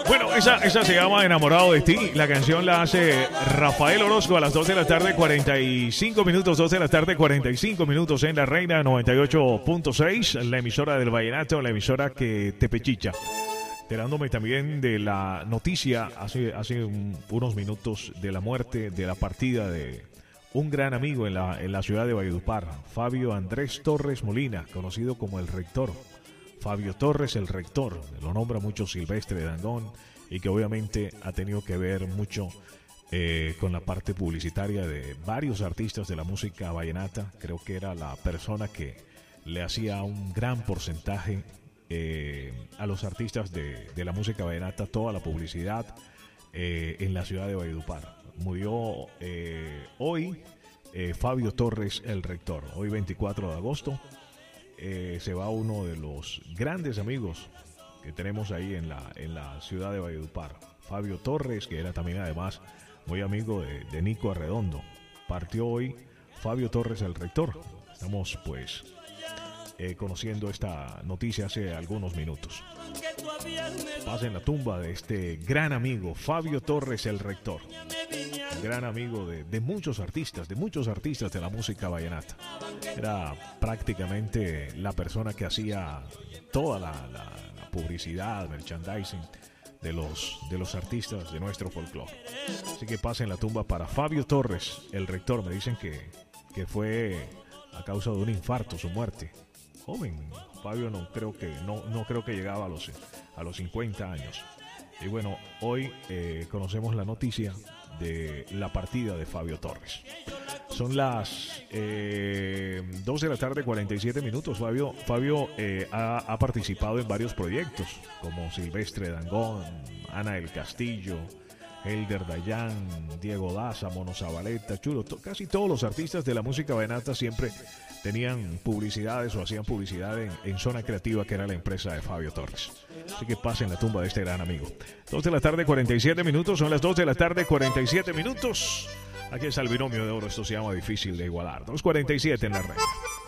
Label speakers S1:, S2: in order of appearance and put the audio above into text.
S1: Bueno, esa se llama Enamorado de ti. La canción la hace Rafael Orozco a las 2 de la tarde, 45 minutos, 2 de la tarde, 45 minutos en La Reina 98.6, la emisora del vallenato, la emisora que te pechicha. Enterándome también de la noticia hace unos minutos de la muerte, de la partida de un gran amigo en la ciudad de Valledupar, Fabio Andrés Torres Molina, conocido como el Rector. Fabio Torres, el Rector, lo nombra mucho Silvestre Dangond, y que obviamente ha tenido que ver mucho con la parte publicitaria de varios artistas de la música vallenata. Creo que era la persona que le hacía un gran porcentaje a los artistas de la música vallenata, toda la publicidad en la ciudad de Valledupar. Murió hoy Fabio Torres, el Rector, hoy 24 de agosto. Se va uno de los grandes amigos que tenemos ahí en la ciudad de Valledupar, Fabio Torres, que era también además muy amigo de Nico Arredondo. Partió hoy Fabio Torres, el Rector. Estamos pues conociendo esta noticia hace algunos minutos. Pasa en la tumba de este gran amigo Fabio Torres, el Rector, gran amigo de muchos artistas de la música vallenata. Era prácticamente la persona que hacía toda la publicidad, merchandising de los artistas de nuestro folclore. Así que pasa en la tumba para Fabio Torres, el Rector. Me dicen que fue a causa de un infarto su muerte. Joven, Fabio no creo que llegaba a los 50 años. Y bueno, hoy conocemos la noticia de la partida de Fabio Torres. Son las 2 de la tarde, 47 minutos. Fabio ha participado en varios proyectos, como Silvestre Dangond, Ana del Castillo, Helder Dayan, Diego Daza, Mono Zabaleta, Chulo. Casi todos los artistas de la música vallenata siempre tenían publicidades o hacían publicidad en Zona Creativa, que era la empresa de Fabio Torres. Así que pasen la tumba de este gran amigo. 2 de la tarde, 47 minutos. Son las 2 de la tarde, 47 minutos. Aquí está el binomio de oro. Esto se llama difícil de igualar. 2:47 en La Reina.